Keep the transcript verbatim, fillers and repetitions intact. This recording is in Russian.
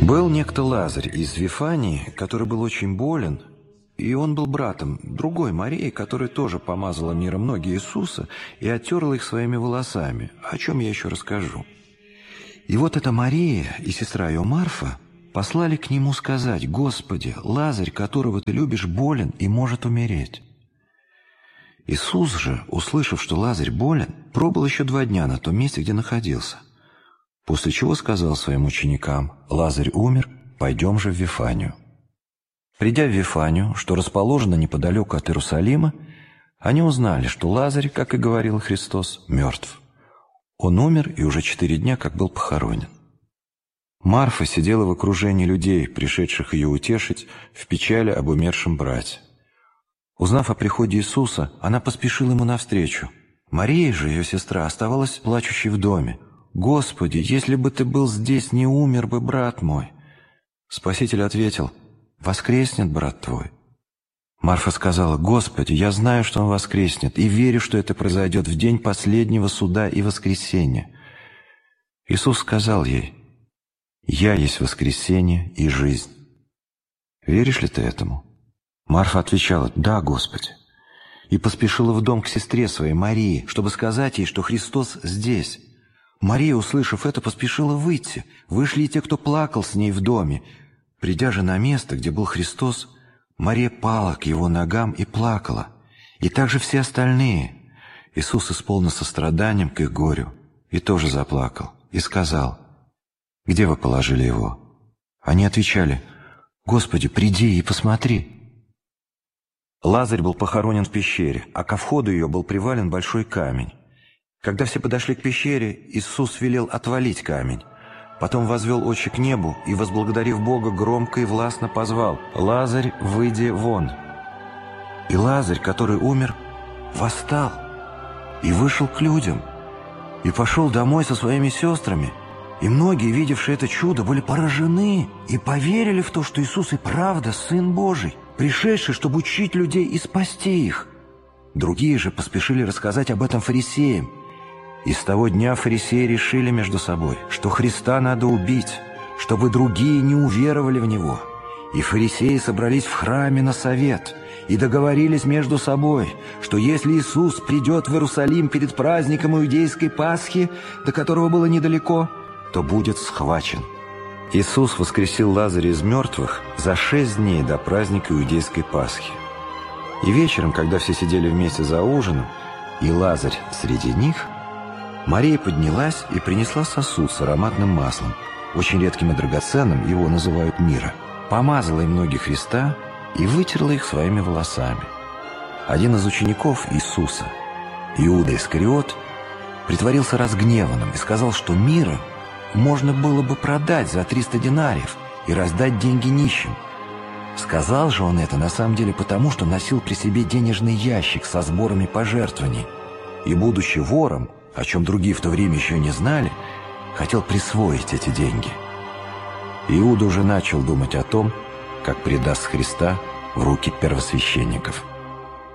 Был некто Лазарь из Вифании, который был очень болен, и он был братом другой Марии, которая тоже помазала миром ноги Иисуса и оттерла их своими волосами, о чем я еще расскажу. И вот эта Мария и сестра ее Марфа послали к нему сказать: «Господи, Лазарь, которого ты любишь, болен и может умереть». Иисус же, услышав, что Лазарь болен, пробыл еще два дня на том месте, где находился. После чего сказал своим ученикам: «Лазарь умер, пойдем же в Вифанию». Придя в Вифанию, что расположено неподалеку от Иерусалима, они узнали, что Лазарь, как и говорил Христос, мертв. Он умер и уже четыре дня как был похоронен. Марфа сидела в окружении людей, пришедших ее утешить, в печали об умершем брате. Узнав о приходе Иисуса, она поспешила ему навстречу. Мария же, ее сестра, оставалась плачущей в доме. «Господи, если бы ты был здесь, не умер бы брат мой». Спаситель ответил: «Воскреснет брат твой». Марфа сказала: «Господи, я знаю, что он воскреснет, и верю, что это произойдет в день последнего суда и воскресения». Иисус сказал ей: «Я есть воскресение и жизнь. Веришь ли ты этому?» Марфа отвечала: «Да, Господи», и поспешила в дом к сестре своей Марии, чтобы сказать ей, что Христос здесь. Мария, услышав это, поспешила выйти. Вышли и те, кто плакал с ней в доме. Придя же на место, где был Христос, Мария пала к его ногам и плакала, и также все остальные. Иисус исполнил состраданием к их горю и тоже заплакал, и сказал: «Где вы положили его?» Они отвечали: «Господи, приди и посмотри». Лазарь был похоронен в пещере, а ко входу ее был привален большой камень. Когда все подошли к пещере, Иисус велел отвалить камень. Потом возвел очи к небу и, возблагодарив Бога, громко и властно позвал: «Лазарь, выйди вон». И Лазарь, который умер, восстал и вышел к людям, и пошел домой со своими сестрами. И многие, видевшие это чудо, были поражены и поверили в то, что Иисус и правда Сын Божий, пришедший, чтобы учить людей и спасти их. Другие же поспешили рассказать об этом фарисеям. И с того дня фарисеи решили между собой, что Христа надо убить, чтобы другие не уверовали в Него. И фарисеи собрались в храме на совет и договорились между собой, что если Иисус придет в Иерусалим перед праздником Иудейской Пасхи, до которого было недалеко, то будет схвачен. Иисус воскресил Лазаря из мертвых за шесть дней до праздника Иудейской Пасхи. И вечером, когда все сидели вместе за ужином, и Лазарь среди них, Мария поднялась и принесла сосуд с ароматным маслом, очень редким и драгоценным, его называют мирра, помазала им ноги Христа и вытерла их своими волосами. Один из учеников Иисуса, Иуда Искариот, притворился разгневанным и сказал, что мирра можно было бы продать за триста динариев и раздать деньги нищим. Сказал же он это на самом деле потому, что носил при себе денежный ящик со сборами пожертвований, и, будучи вором, о чем другие в то время еще не знали, хотел присвоить эти деньги. Иуда уже начал думать о том, как предаст Христа в руки первосвященников.